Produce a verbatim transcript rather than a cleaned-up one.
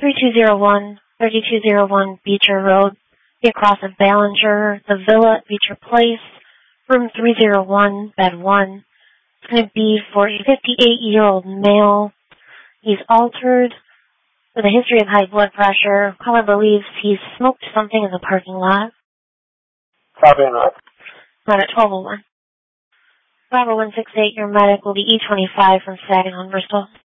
three two zero one, three two zero one Beecher Road, be across of Ballinger, the Villa at Beecher Place, room three oh one, bed one. It's going to be for a fifty-eight-year-old male. He's altered with a history of high blood pressure. Caller believes he's smoked something in the parking lot. Copy enough. Not at twelve oh one. Bravo one six eight, your medic will be E twenty-five from Saginaw, Bristol.